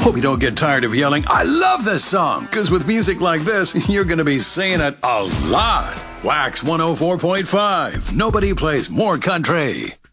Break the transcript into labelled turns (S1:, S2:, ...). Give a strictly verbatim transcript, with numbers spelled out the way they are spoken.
S1: Hope you don't get tired of yelling, I love this song, because with music like this, you're going to be saying it a lot. Wax one oh four point five. Nobody plays more country.